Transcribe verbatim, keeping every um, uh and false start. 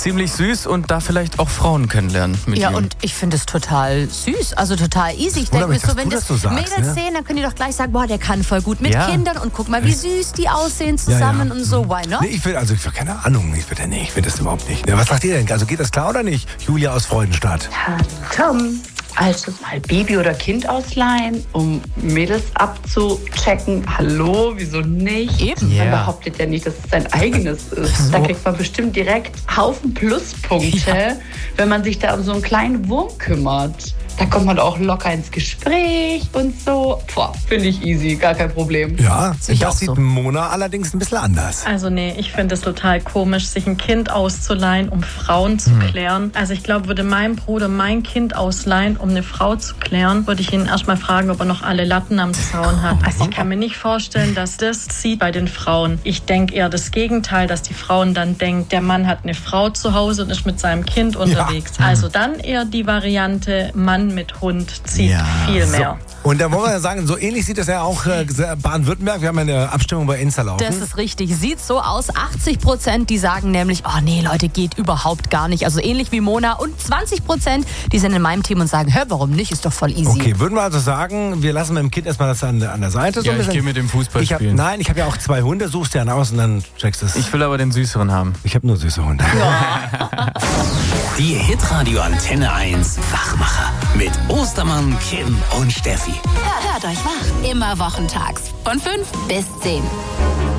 ziemlich süß und da vielleicht auch Frauen kennenlernen mit Ja, ihm. und ich finde es total süß, also total easy. Ich denke mir so, wenn das, das so Mädels ne? sehen, dann können die doch gleich sagen, boah, der kann voll gut mit Ja. Kindern und guck mal, wie süß die aussehen zusammen ja, ja. und so, why not? Nee, ich will, also ich will keine Ahnung, ich will, nee, ich will das überhaupt nicht. Was sagt ihr denn? Also geht das klar oder nicht? Julia aus Freudenstadt. Tom, also mal Baby oder Kind ausleihen, um Mädels abzuchecken. Hallo, wieso nicht? Eben. Man Ja. behauptet ja nicht, dass es sein eigenes ist. Da kriegt man bestimmt direkt Haufen Pluspunkte, ja. wenn man sich da um so einen kleinen Wurm kümmert. Da kommt man auch locker ins Gespräch und so. Boah, finde ich easy, gar kein Problem. Ja, Ich das auch sieht so. Mona allerdings ein bisschen anders. Also nee, ich finde es total komisch, sich ein Kind auszuleihen, um Frauen zu Hm. klären. Also ich glaube, würde mein Bruder mein Kind ausleihen, um eine Frau zu klären, würde ich ihn erstmal fragen, ob er noch alle Latten am Zaun hat. Also ich kann mir nicht vorstellen, dass das zieht bei den Frauen. Ich denke eher das Gegenteil, dass die Frauen dann denken, der Mann hat eine Frau zu Hause und ist mit seinem Kind unterwegs. Ja. Also dann eher die Variante Mann mit Hund zieht Ja. viel mehr. So. Und da wollen wir ja sagen, so ähnlich sieht das ja auch äh, Baden-Württemberg. Wir haben eine Abstimmung bei Insta laufen. Das ist richtig. Sieht so aus. achtzig Prozent, die sagen nämlich, oh nee, Leute, geht überhaupt gar nicht. Also ähnlich wie Mona. Und zwanzig Prozent, die sind in meinem Team und sagen, hä, warum nicht? Ist doch voll easy. Okay, würden wir also sagen, wir lassen mit dem Kind erstmal das an, der- an der Seite. So Ja, ein ich bisschen. gehe mit dem Fußball Ich hab, spielen. nein, ich habe ja auch zwei Hunde. Suchst dir einen aus und dann checkst du es. Ich will aber den süßeren haben. Ich habe nur süße Hunde. Die Hitradio Antenne eins Wachmacher mit Ostermann, Kim und Steffi. Hört euch wach. Immer wochentags von fünf bis zehn.